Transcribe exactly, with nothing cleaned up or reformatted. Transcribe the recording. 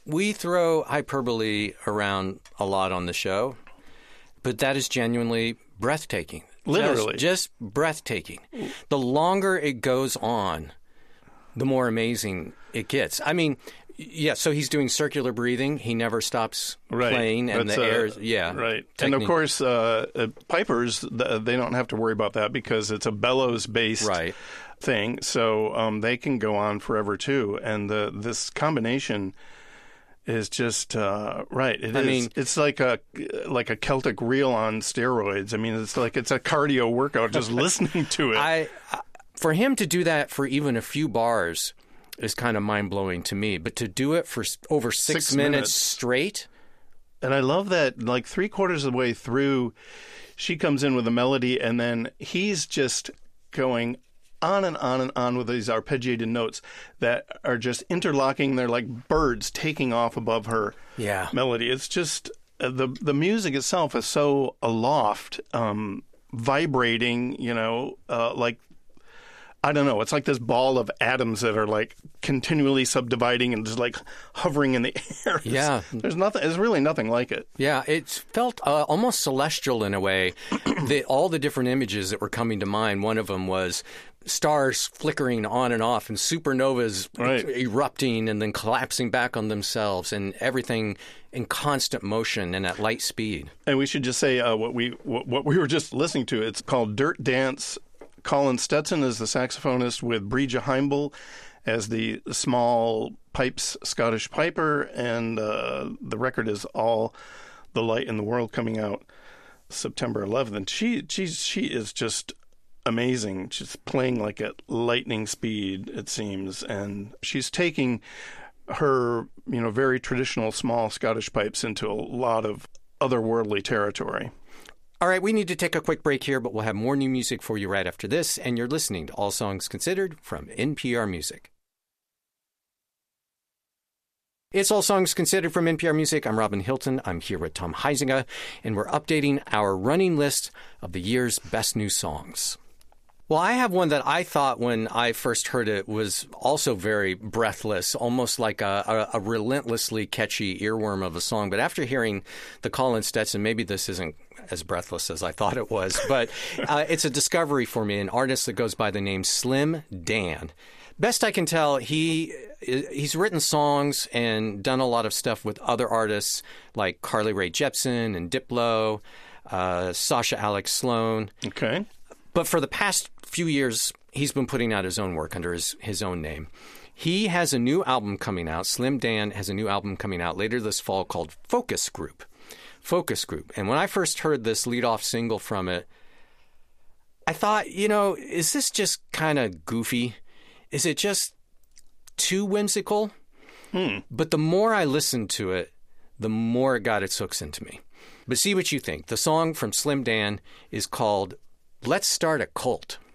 we throw hyperbole around a lot on the show, but that is genuinely breathtaking. Literally. Just, just breathtaking. The longer it goes on, the more amazing it gets. I mean, yeah, so he's doing circular breathing. He never stops right. playing, and That's the a, air, yeah. Right. Technique. And, of course, uh, uh, pipers, th- they don't have to worry about that because it's a bellows-based right. thing, so um, they can go on forever, too. And the this combination is just uh, right. It I is. mean, it's like a like a Celtic reel on steroids. I mean, it's like it's a cardio workout just listening to it. I, for him to do that for even a few bars is kind of mind-blowing to me. But to do it for over six, Six minutes, minutes. straight. And I love that, like, three quarters of the way through, she comes in with a melody, and then he's just going on and on and on with these arpeggiated notes that are just interlocking. They're like birds taking off above her Yeah. melody. It's just, uh, the the music itself is so aloft, um, vibrating, you know, uh, like, I don't know. It's like this ball of atoms that are like continually subdividing and just like hovering in the air. Yeah. There's nothing. There's really nothing like it. Yeah, it felt uh, almost celestial in a way. the, all the different images that were coming to mind, one of them was stars flickering on and off and supernovas Right. erupting and then collapsing back on themselves and everything in constant motion and at light speed. And we should just say uh, what we what, what we were just listening to. It's called Dirt Dance. Colin Stetson is the saxophonist with Brija Heimbel as the small pipes Scottish piper, and uh, the record is All the Light in the World, coming out September eleventh. And she she's she is just amazing. She's playing like at lightning speed, it seems, and she's taking her, you know, very traditional small Scottish pipes into a lot of otherworldly territory. All right, we need to take a quick break here, but we'll have more new music for you right after this, and you're listening to All Songs Considered from N P R Music. It's All Songs Considered from N P R Music. I'm Robin Hilton. I'm here with Tom Huizinga, and we're updating our running list of the year's best new songs. Well, I have one that I thought when I first heard it was also very breathless, almost like a, a, a relentlessly catchy earworm of a song. But after hearing the Colin Stetson, maybe this isn't as breathless as I thought it was, but uh, it's a discovery for me, an artist that goes by the name Slim Dan. Best I can tell, he he's written songs and done a lot of stuff with other artists like Carly Rae Jepsen and Diplo, uh, Sasha Alex Sloan. Okay. But for the past few years, he's been putting out his own work under his, his own name. He has a new album coming out. Slim Dan has a new album coming out later this fall called Focus Group. Focus Group. And when I first heard this lead-off single from it, I thought, you know, is this just kind of goofy? Is it just too whimsical? Hmm. But the more I listened to it, the more it got its hooks into me. But see what you think. The song from Slim Dan is called Let's Start a Cult.